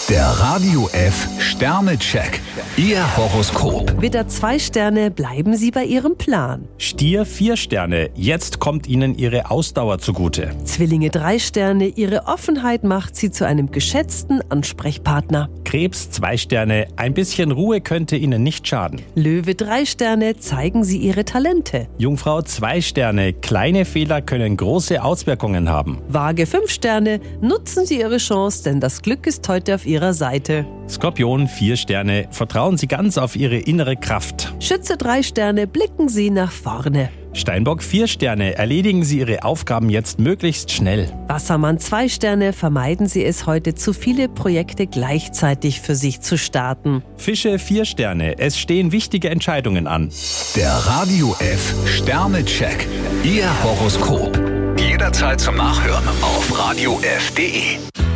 Der Radio F Sternecheck. Ihr Horoskop. Widder 2 Sterne, bleiben Sie bei Ihrem Plan. Stier 4 Sterne, jetzt kommt Ihnen Ihre Ausdauer zugute. Zwillinge 3 Sterne, Ihre Offenheit macht Sie zu einem geschätzten Ansprechpartner. Krebs 2 Sterne, ein bisschen Ruhe könnte Ihnen nicht schaden. Löwe 3 Sterne, zeigen Sie Ihre Talente. Jungfrau 2 Sterne, kleine Fehler können große Auswirkungen haben. Waage 5 Sterne, nutzen Sie Ihre Chance, denn das Glück ist heute auf Ihrer Seite. Skorpion 4 Sterne, vertrauen Sie ganz auf Ihre innere Kraft. Schütze 3 Sterne, blicken Sie nach vorne. Steinbock 4 Sterne, erledigen Sie Ihre Aufgaben jetzt möglichst schnell. Wassermann 2 Sterne, vermeiden Sie es heute, zu viele Projekte gleichzeitig für sich zu starten. Fische 4 Sterne, es stehen wichtige Entscheidungen an. Der Radio F Sternecheck. Ihr Horoskop. Jederzeit zum Nachhören auf radiof.de.